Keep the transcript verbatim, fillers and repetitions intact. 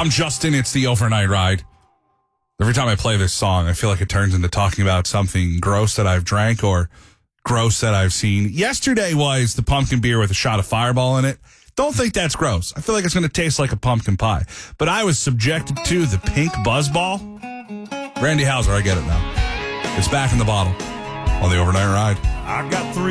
I'm Justin. It's the Overnight Ride. Every time I play this song, I feel like it turns into talking about something gross that I've drank or gross that I've seen. Yesterday was the pumpkin beer with a shot of Fireball in it. Don't think that's gross. I feel like it's going to taste like a pumpkin pie. But I was subjected to the pink buzzball. Randy Hauser, I get it now. It's back in the bottle on the Overnight Ride. I got three